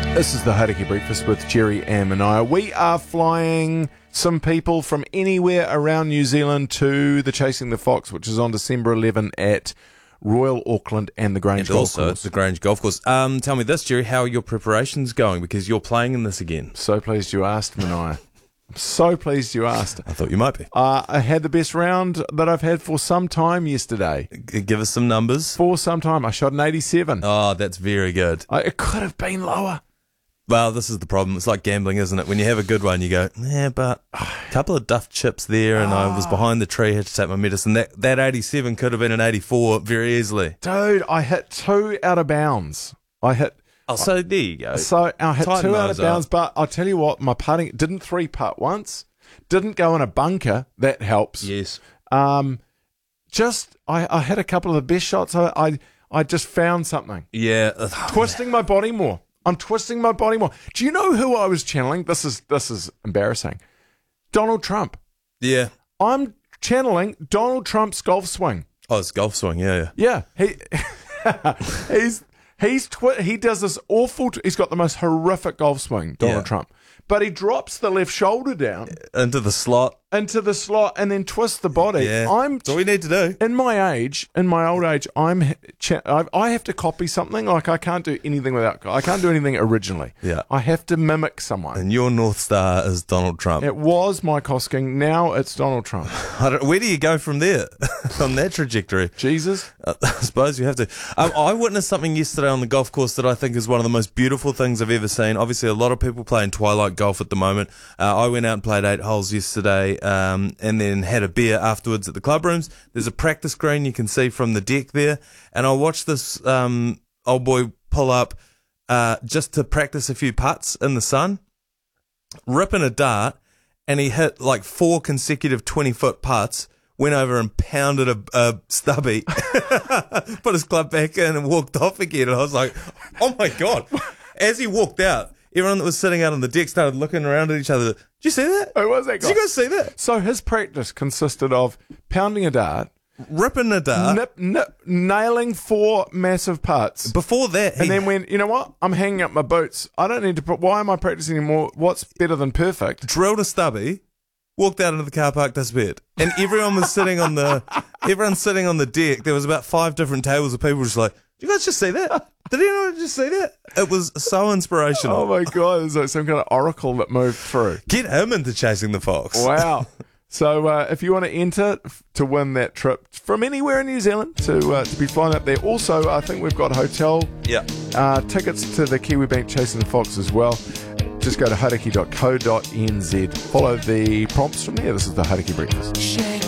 This is the Hauraki Breakfast with Jerry and Mania. We are flying some people from anywhere around New Zealand to the Chasing the Fox, which is on December 11 at Royal Auckland and the Grange Golf also Course. the Grange Golf Course. Tell me this, Jerry, how are your preparations going? Because you're playing in this again. So pleased you asked, Mania. I'm so pleased you asked. I thought you might be. I had the best round that I've had for some time yesterday. Give us some numbers. For some time. I shot an 87. Oh, that's very good. It could have been lower. Well, this is the problem. It's like gambling, isn't it? When you have a good one, you go, yeah, but a couple of duff chips there, and I was behind the tree, had to take my medicine. That 87 could have been an 84 very easily. Dude, I hit 2 out of bounds. So there you go. So I hit Tighten 2 out of those up. bounds, but I'll tell you what, my putting didn't 3-putt once, didn't go in a bunker. That helps. Yes. I had a couple of the best shots. I just found something. Yeah. Twisting my body more. I'm twisting my body more. Do you know who I was channeling? This is embarrassing. Donald Trump. Yeah. I'm channeling Donald Trump's golf swing. Oh, it's golf swing. Yeah. Yeah, he he does this awful. He's got the most horrific golf swing, Donald Trump. But he drops the left shoulder down Into the slot. into the slot and then twists the body. Yeah. That's all we need to do. In my old age, I have to copy something. Like I can't do anything originally. Yeah. I have to mimic someone. And your North Star is Donald Trump. It was Mike Hosking. Now it's Donald Trump. Where do you go from there on that trajectory? Jesus. I suppose you have to. I witnessed something yesterday on the golf course that I think is one of the most beautiful things I've ever seen. Obviously, a lot of people playing twilight golf at the moment. I went out and played 8 holes yesterday and then had a beer afterwards at the club rooms. There's a practice green you can see from the deck there. And I watched this old boy pull up just to practice a few putts in the sun, ripping a dart, and he hit like 4 consecutive 20-foot putts. Went over and pounded a stubby, put his club back in and walked off again. And I was like, oh my God. As he walked out, everyone that was sitting out on the deck started looking around at each other. Did you see that? Who was that guy? Did you guys see that? So his practice consisted of pounding a dart, Ripping a dart. nailing 4 massive putts. Before that, And then went, you know what? I'm hanging up my boots. I don't need to put. Why am I practicing anymore? What's better than perfect? drilled a stubby, walked out into the car park, disappeared. And everyone was everyone's sitting on the deck. There was about 5 different tables of people just like, did you guys just see that? Did anyone just see that? It was so inspirational. Oh my God. It's like some kind of oracle that moved through. Get him into Chasing the Fox. Wow. So if you want to enter to win that trip from anywhere in New Zealand to be flying up there. Also, I think we've got hotel tickets to the Kiwi Bank Chasing the Fox as well. Just go to hauraki.co.nz. Follow the prompts from there. This is the Hauraki Breakfast.